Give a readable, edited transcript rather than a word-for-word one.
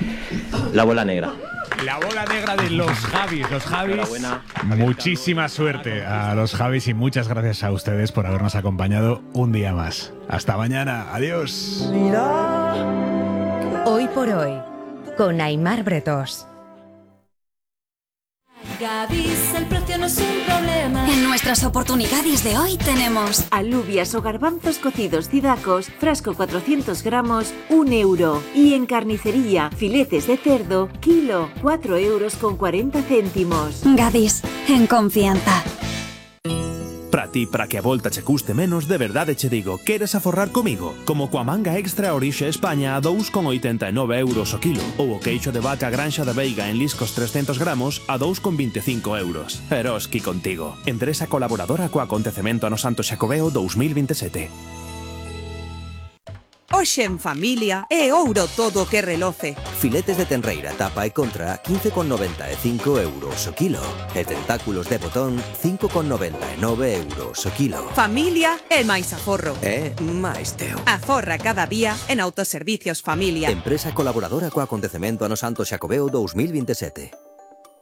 La bola negra. La bola negra de los Javis. Los Javis, Enhorabuena. muchísima suerte a los Javis y muchas gracias a ustedes por habernos acompañado un día más. Hasta mañana. Adiós. Hoy por hoy, con Aimar Bretós. Gadis, el precio no es un problema. En nuestras oportunidades de hoy tenemos alubias o garbanzos cocidos Cidacos, frasco 400 gramos, 1 euro. Y en carnicería, filetes de cerdo, kilo, 4,40 euros. Gadis, en confianza. Para ti, para que a volta che custe menos, de verdade che digo, queres aforrar comigo? Como coa manga extra Orixe España a 2,89 euros o kilo, ou o queixo de vaca Granxa da Veiga en liscos 300 gramos a 2,25 euros. Eroski contigo. Empresa colaboradora co acontecemento ano Santo Xacobeo 2027. Hoxe en familia é ouro todo o que reloce. Filetes de tenreira, tapa e contra 15,95 euros o kilo. E tentáculos de botón 5,99 euros o kilo. Familia é máis aforro. É máis teo. Aforra cada día en Autoservicios Familia. Empresa colaboradora co acontecemento ano Santo Xacobeo 2027.